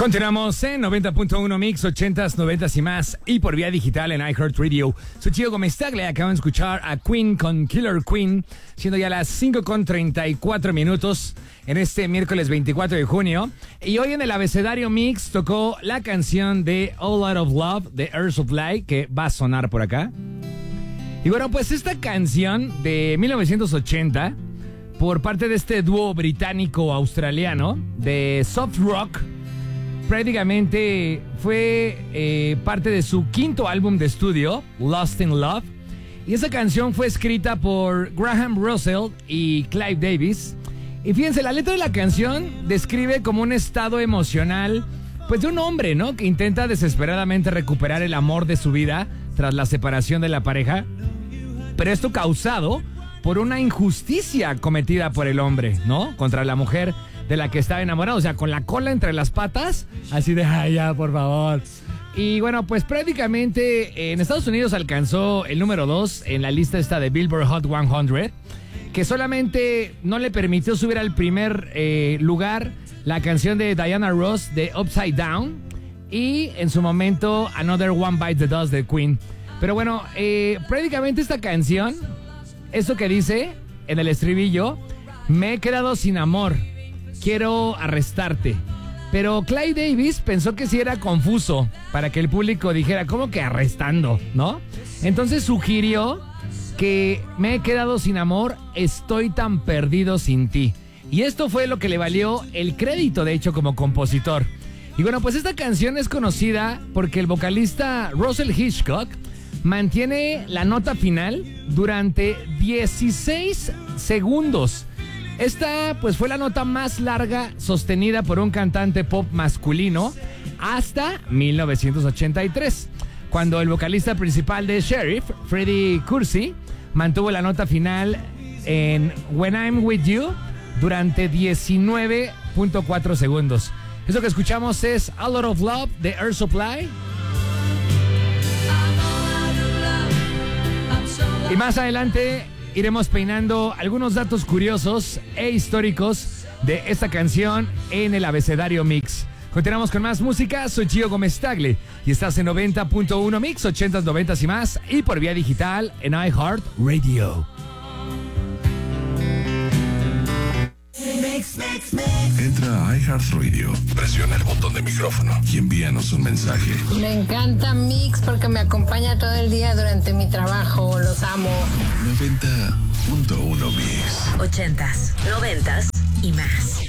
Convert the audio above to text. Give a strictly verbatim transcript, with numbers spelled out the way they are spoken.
Continuamos en noventa punto uno Mix, ochentas, noventas y más, y por vía digital en iHeartRadio. Soy Chico Gómez Tagle, acaban de escuchar a Queen con Killer Queen, siendo ya las cinco con treinta y cuatro minutos en este miércoles veinticuatro de junio. Y hoy en el abecedario Mix tocó la canción de All Out of Love de Air Supply, que va a sonar por acá. Y bueno, pues esta canción de mil novecientos ochenta, por parte de este dúo británico-australiano de soft rock, prácticamente fue eh, parte de su quinto álbum de estudio, Lost in Love. Y esa canción fue escrita por Graham Russell y Clive Davis. Y fíjense, la letra de la canción describe como un estado emocional, pues de un hombre, ¿no?, que intenta desesperadamente recuperar el amor de su vida tras la separación de la pareja. Pero esto causado por una injusticia cometida por el hombre, ¿no?, contra la mujer de la que estaba enamorado, o sea, con la cola entre las patas, así de, ay, ya, por favor. Y bueno, pues prácticamente en Estados Unidos alcanzó el número dos en la lista esta de Billboard Hot cien, que solamente no le permitió subir al primer eh, lugar la canción de Diana Ross de Upside Down y en su momento Another One Bites the Dust de Queen. Pero bueno, eh, prácticamente esta canción, eso que dice en el estribillo, me he quedado sin amor, quiero arrestarte. Pero Clive Davis pensó que sí era confuso para que el público dijera, ¿cómo que arrestando?, ¿no? Entonces sugirió que me he quedado sin amor, estoy tan perdido sin ti. Y esto fue lo que le valió el crédito, de hecho, como compositor. Y bueno, pues esta canción es conocida porque el vocalista Russell Hitchcock mantiene la nota final durante dieciséis segundos. Esta pues fue la nota más larga sostenida por un cantante pop masculino hasta mil novecientos ochenta y tres, cuando el vocalista principal de Sheriff, Freddie Cursi, mantuvo la nota final en When I'm With You durante diecinueve punto cuatro segundos. Eso que escuchamos es A Lot of Love de Air Supply. Y más adelante iremos peinando algunos datos curiosos e históricos de esta canción en el abecedario Mix. Continuamos con más música. Soy Gio Gómez Tagle y estás en noventa punto uno Mix, ochentas, noventas y más, y por vía digital en iHeartRadio. Entra a iHeartRadio, presiona el botón de micrófono y envíanos un mensaje. Me encanta Mix porque me acompaña todo el día durante mi trabajo. Los amo. noventa punto uno Mix. Ochentas, noventas y más.